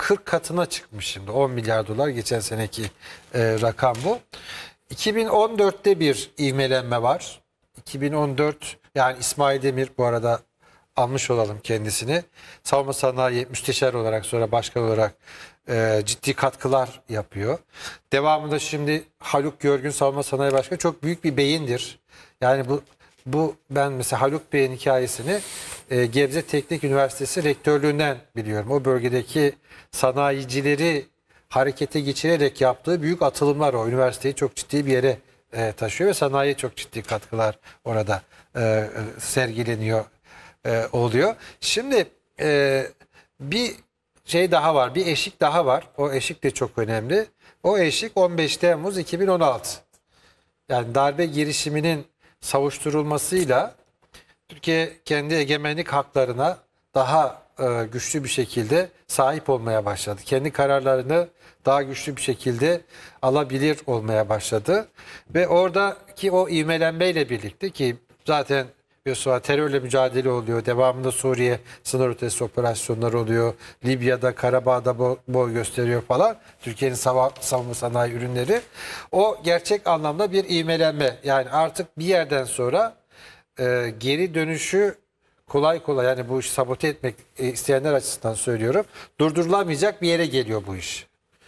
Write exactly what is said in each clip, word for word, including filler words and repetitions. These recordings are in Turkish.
kırk katına çıkmış şimdi. on milyar dolar geçen seneki e, rakam bu. iki bin on dörtte bir ivmelenme var. iki bin on dört, yani İsmail Demir, bu arada almış olalım kendisini. Savunma sanayi müsteşar olarak, sonra başkan olarak e, ciddi katkılar yapıyor. Devamında şimdi Haluk Görgün Savunma Sanayi Başkanı çok büyük bir beyindir. Yani bu bu ben mesela Haluk Bey'in hikayesini e, Gebze Teknik Üniversitesi rektörlüğünden biliyorum. O bölgedeki sanayicileri harekete geçirerek yaptığı büyük atılımlar o üniversiteyi çok ciddi bir yere e, taşıyor ve sanayiye çok ciddi katkılar orada e, sergileniyor e, oluyor. Şimdi e, bir şey daha var, bir eşik daha var. O eşik de çok önemli. O eşik on beş Temmuz iki bin on altı. Yani darbe girişiminin savuşturulmasıyla Türkiye kendi egemenlik haklarına daha e, güçlü bir şekilde sahip olmaya başladı. Kendi kararlarını daha güçlü bir şekilde alabilir olmaya başladı. Ve oradaki o ivmelenmeyle birlikte, ki zaten biliyorsunuz terörle mücadele oluyor. Devamında Suriye sınır ötesi operasyonları oluyor. Libya'da, Karabağ'da bo- boy gösteriyor falan. Türkiye'nin sava- savunma sanayi ürünleri. O gerçek anlamda bir ivmelenme. Yani artık bir yerden sonra e, geri dönüşü kolay kolay, yani bu işi sabote etmek e, isteyenler açısından söylüyorum, durdurulamayacak bir yere geliyor bu iş.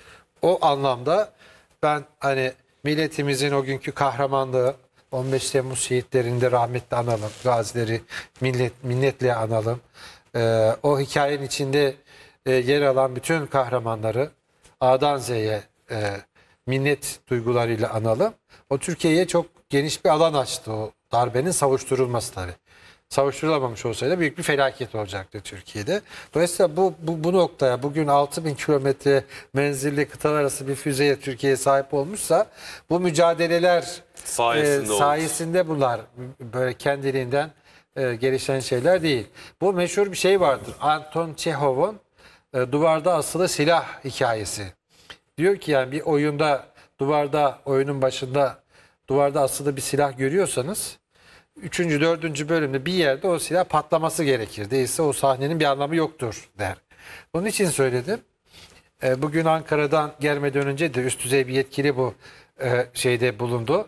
O anlamda ben hani milletimizin o günkü kahramanlığı, on beş Temmuz şehitlerini de rahmetle analım. Gazileri millet, minnetle analım. Ee, o hikayenin içinde e, yer alan bütün kahramanları A'dan Z'ye e, minnet duygularıyla analım. O Türkiye'ye çok geniş bir alan açtı, o darbenin savuşturulması tabii. Savuşturulamamış olsaydı büyük bir felaket olacaktı Türkiye'de. Dolayısıyla bu, bu, bu noktaya bugün altı bin kilometre menzilli kıtalar arası bir füzeye Türkiye sahip olmuşsa, bu mücadeleler Sayesinde e, sayesinde bunlar böyle kendiliğinden e, gelişen şeyler değil. Bu meşhur bir şey vardır. Anton Çehov'un e, duvarda asılı silah hikayesi. Diyor ki yani bir oyunda, duvarda, oyunun başında duvarda asılı bir silah görüyorsanız üçüncü, dördüncü bölümde bir yerde o silah patlaması gerekir. Değilse o sahnenin bir anlamı yoktur der. Bunun için söyledim. E, bugün Ankara'dan gelmeden önce de üst düzey bir yetkili bu e, şeyde bulundu.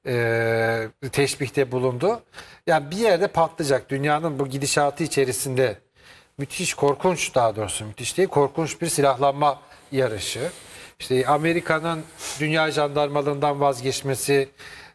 E, teşbihte bulundu. Yani bir yerde patlayacak. Dünyanın bu gidişatı içerisinde müthiş, korkunç, daha doğrusu müthiş değil, korkunç bir silahlanma yarışı. İşte Amerika'nın dünya jandarmalığından vazgeçmesi,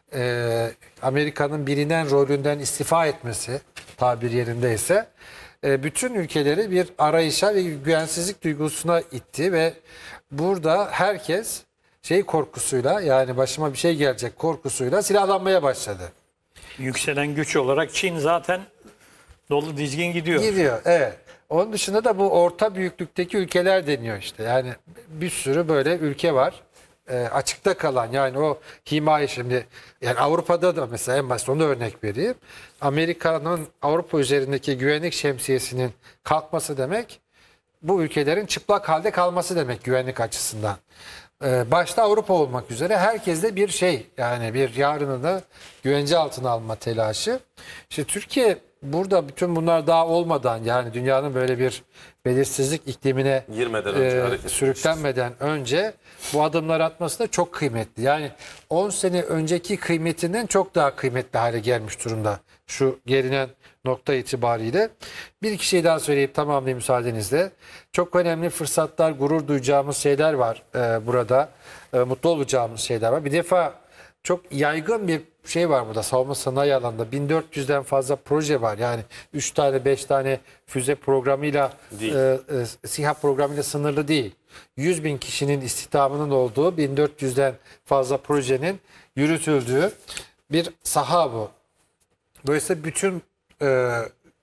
e, Amerika'nın bilinen rolünden istifa etmesi, tabir yerindeyse, e, bütün ülkeleri bir arayışa ve güvensizlik duygusuna itti ve burada herkes şey korkusuyla, yani başıma bir şey gelecek korkusuyla silahlanmaya başladı. Yükselen güç olarak Çin zaten dolu dizgin gidiyor. Gidiyor, evet. Onun dışında da bu orta büyüklükteki ülkeler deniyor işte. Yani bir sürü böyle ülke var. E, açıkta kalan, yani o himaye, şimdi yani Avrupa'da da mesela en basit onu örnek vereyim. Amerika'nın Avrupa üzerindeki güvenlik şemsiyesinin kalkması demek, bu ülkelerin çıplak halde kalması demek güvenlik açısından. Ee, başta Avrupa olmak üzere herkeste bir şey, yani bir yarınını güvence altına alma telaşı. İşte Türkiye burada bütün bunlar daha olmadan, yani dünyanın böyle bir belirsizlik iklimine girmeden önce e, hareket sürüklenmeden önce bu adımlar atması da çok kıymetli. Yani on sene önceki kıymetinden çok daha kıymetli hale gelmiş durumda şu gelinen nokta itibariyle. Bir iki şey daha söyleyip tamamlayayım müsaadenizle. Çok önemli fırsatlar, gurur duyacağımız şeyler var e, burada. E, mutlu olacağımız şeyler var. Bir defa çok yaygın bir şey var burada savunma sanayi alanında. bin dört yüzden fazla proje var. Yani üç tane beş tane füze programıyla, Değil. e, e, SİHA programıyla sınırlı değil. yüz bin kişinin istihdamının olduğu, bin dört yüzden fazla projenin yürütüldüğü bir saha bu. Dolayısıyla bütün e,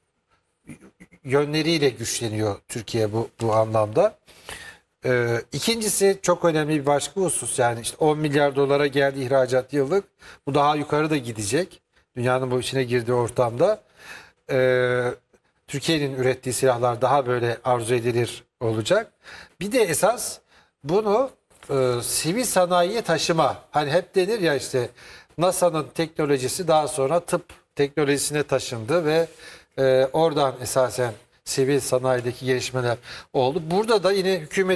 yönleriyle güçleniyor Türkiye bu, bu anlamda. E, ikincisi, çok önemli bir başka husus, yani işte on milyar dolara geldi ihracat yıllık. Bu daha yukarı da gidecek. Dünyanın bu içine girdiği ortamda. E, Türkiye'nin ürettiği silahlar daha böyle arzu edilir olacak. Bir de esas bunu e, sivil sanayiye taşıma. Hani hep denir ya, işte NASA'nın teknolojisi daha sonra tıp teknolojisine taşındı ve e, oradan esasen sivil sanayideki gelişmeler oldu. Burada da yine hükümet